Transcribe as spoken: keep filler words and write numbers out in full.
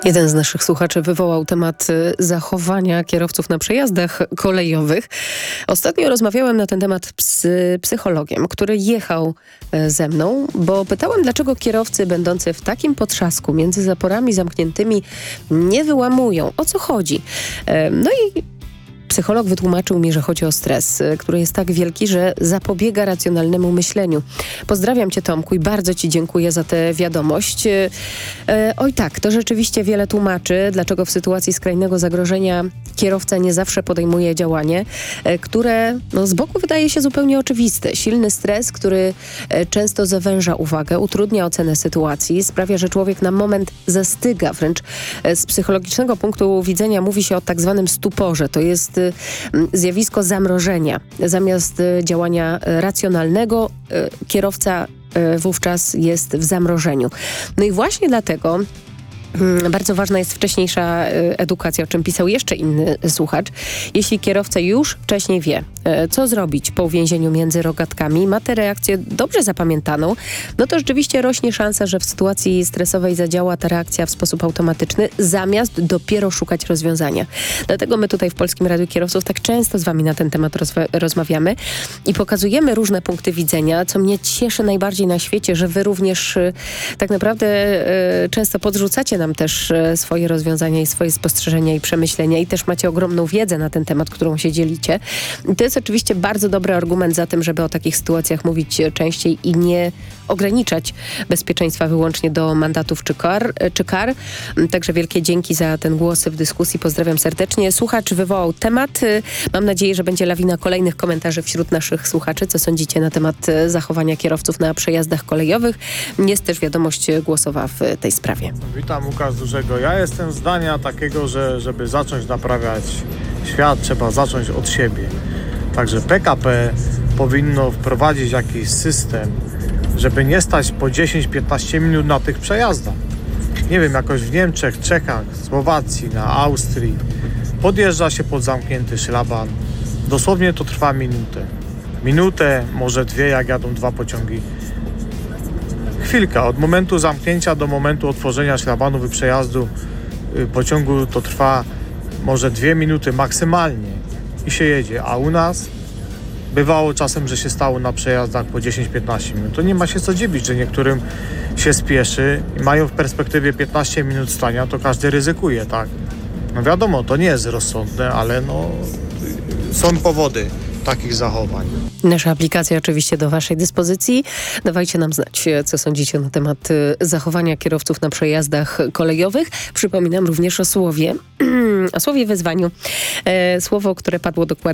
Jeden z naszych słuchaczy wywołał temat zachowania kierowców na przejazdach kolejowych. Ostatnio rozmawiałem na ten temat z psychologiem, który jechał ze mną, bo pytałem, dlaczego kierowcy będący w takim potrzasku między zaporami zamkniętymi nie wyłamują. O co chodzi? No i psycholog wytłumaczył mi, że chodzi o stres, który jest tak wielki, że zapobiega racjonalnemu myśleniu. Pozdrawiam Cię, Tomku, i bardzo Ci dziękuję za tę wiadomość. E, oj tak, to rzeczywiście wiele tłumaczy, dlaczego w sytuacji skrajnego zagrożenia kierowca nie zawsze podejmuje działanie, e, które no, z boku wydaje się zupełnie oczywiste. Silny stres, który e, często zawęża uwagę, utrudnia ocenę sytuacji, sprawia, że człowiek na moment zastyga. Wręcz e, z psychologicznego punktu widzenia mówi się o tak zwanym stuporze. To jest zjawisko zamrożenia. Zamiast działania racjonalnego, kierowca wówczas jest w zamrożeniu. No i właśnie dlatego bardzo ważna jest wcześniejsza edukacja, o czym pisał jeszcze inny słuchacz. Jeśli kierowca już wcześniej wie, co zrobić po uwięzieniu między rogatkami, ma tę reakcję dobrze zapamiętaną, no to rzeczywiście rośnie szansa, że w sytuacji stresowej zadziała ta reakcja w sposób automatyczny, zamiast dopiero szukać rozwiązania. Dlatego my tutaj w Polskim Radiu Kierowców tak często z wami na ten temat rozwa- rozmawiamy i pokazujemy różne punkty widzenia, co mnie cieszy najbardziej na świecie, że wy również y, tak naprawdę y, często podrzucacie nam też swoje rozwiązania i swoje spostrzeżenia i przemyślenia i też macie ogromną wiedzę na ten temat, którą się dzielicie. I to jest oczywiście bardzo dobry argument za tym, żeby o takich sytuacjach mówić częściej i nie ograniczać bezpieczeństwa wyłącznie do mandatów czy kar. Czy kar. Także wielkie dzięki za ten głos w dyskusji. Pozdrawiam serdecznie. Słuchacz wywołał temat. Mam nadzieję, że będzie lawina kolejnych komentarzy wśród naszych słuchaczy. Co sądzicie na temat zachowania kierowców na przejazdach kolejowych? Jest też wiadomość głosowa w tej sprawie. Witam, Łukasz Dużego. Ja jestem zdania takiego, że żeby zacząć naprawiać świat, trzeba zacząć od siebie. Także P K P powinno wprowadzić jakiś system, żeby nie stać po dziesięć piętnaście minut na tych przejazdach. Nie wiem, jakoś w Niemczech, Czechach, Słowacji, na Austrii podjeżdża się pod zamknięty szlaban. Dosłownie to trwa minutę. Minutę, może dwie, jak jadą dwa pociągi. Chwilka, od momentu zamknięcia do momentu otworzenia szlabanu i przejazdu y, pociągu to trwa może dwie minuty maksymalnie i się jedzie, a u nas bywało czasem, że się stało na przejazdach po dziesięć piętnaście minut. To nie ma się co dziwić, że niektórym się spieszy i mają w perspektywie piętnaście minut stania, to każdy ryzykuje, tak? No wiadomo, to nie jest rozsądne, ale no są powody takich zachowań. Nasza aplikacja oczywiście do waszej dyspozycji. Dawajcie nam znać, co sądzicie na temat zachowania kierowców na przejazdach kolejowych. Przypominam również o słowie, o słowie wezwaniu. E, słowo, które padło dokładnie